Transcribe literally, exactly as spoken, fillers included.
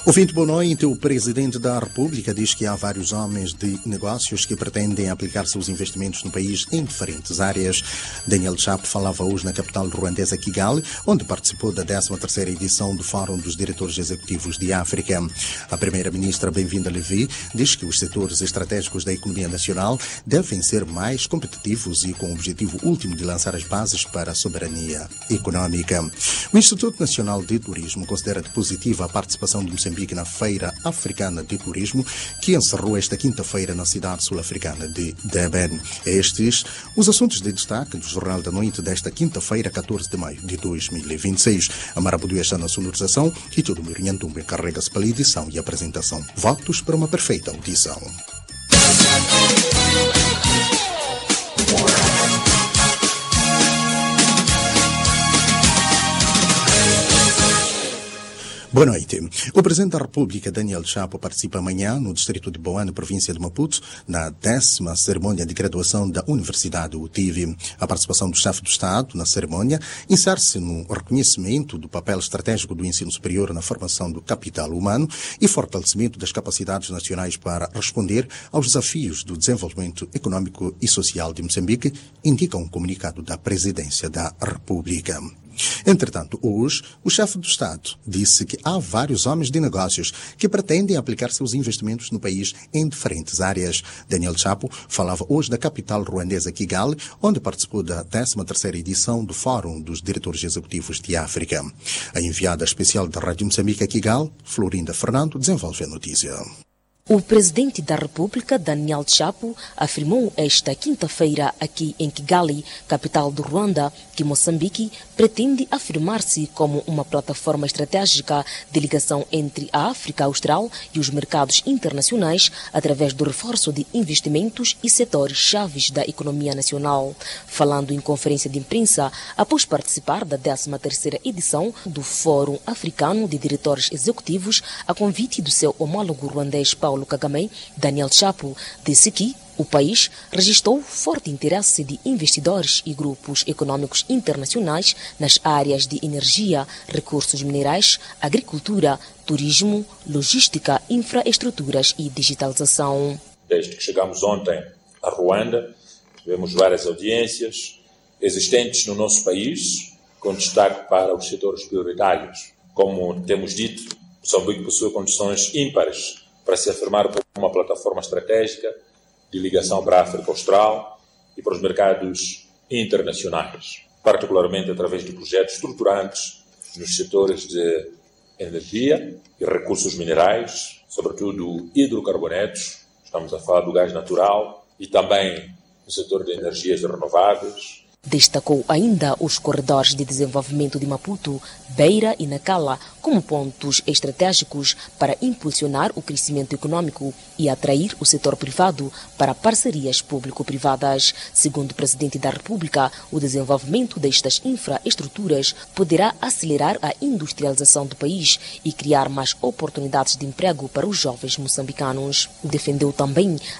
Ouvinte, boa noite. O Presidente da República diz que há vários homens de negócios que pretendem aplicar seus investimentos no país em diferentes áreas. Daniel Chapo falava hoje na capital ruandesa Kigali, onde participou da décima terceira edição do Fórum dos Diretores Executivos de África. A Primeira-Ministra Bem-vinda Levi diz que os setores estratégicos da economia nacional devem ser mais competitivos e com o objetivo último de lançar as bases para a soberania econômica. O Instituto Nacional de Turismo considera positiva a participação de Moçambique na Feira Africana de Turismo, que encerrou esta quinta-feira na cidade sul-africana de Durban. Estes os assuntos de destaque do Jornal da Noite desta quinta-feira, catorze de maio de dois mil e vinte e seis. A Marabudu está na sonorização e todo o Mirinhantumba encarrega-se pela edição e apresentação. Votos para uma perfeita audição. Boa noite. O Presidente da República, Daniel Chapo, participa amanhã no distrito de Boane, província de Maputo, na décima cerimônia de graduação da Universidade U T I V. A participação do chefe do Estado na cerimônia insere-se no reconhecimento do papel estratégico do ensino superior na formação do capital humano e fortalecimento das capacidades nacionais para responder aos desafios do desenvolvimento econômico e social de Moçambique, indica um comunicado da Presidência da República. Entretanto, hoje, o chefe do Estado disse que há vários homens de negócios que pretendem aplicar seus investimentos no país em diferentes áreas. Daniel Chapo falava hoje da capital ruandesa Kigali, onde participou da décima terceira edição do Fórum dos Diretores Executivos de África. A enviada especial da Rádio Moçambique a Kigali, Florinda Fernando, desenvolve a notícia. O Presidente da República, Daniel Chapo, afirmou esta quinta-feira aqui em Kigali, capital do Ruanda, que Moçambique pretende afirmar-se como uma plataforma estratégica de ligação entre a África Austral e os mercados internacionais através do reforço de investimentos e setores chaves da economia nacional. Falando em conferência de imprensa, após participar da décima terceira edição do Fórum Africano de Diretores Executivos, a convite do seu homólogo ruandês Paulo Kagame, Daniel Chapo disse que o país registrou forte interesse de investidores e grupos econômicos internacionais nas áreas de energia, recursos minerais, agricultura, turismo, logística, infraestruturas e digitalização. Desde que chegamos ontem a Ruanda, tivemos várias audiências existentes no nosso país, com destaque para os setores prioritários. Como temos dito, Moçambique possui condições ímpares para se afirmar como uma plataforma estratégica de ligação para a África Austral e para os mercados internacionais, particularmente através de projetos estruturantes nos setores de energia e recursos minerais, sobretudo hidrocarbonetos, estamos a falar do gás natural, e também no setor de energias renováveis. Destacou ainda os corredores de desenvolvimento de Maputo, Beira e Nacala como pontos estratégicos para impulsionar o crescimento econômico e atrair o setor privado para parcerias público-privadas. Segundo o Presidente da República, o desenvolvimento destas infraestruturas poderá acelerar a industrialização do país e criar mais oportunidades de emprego para os jovens moçambicanos. Defendeu também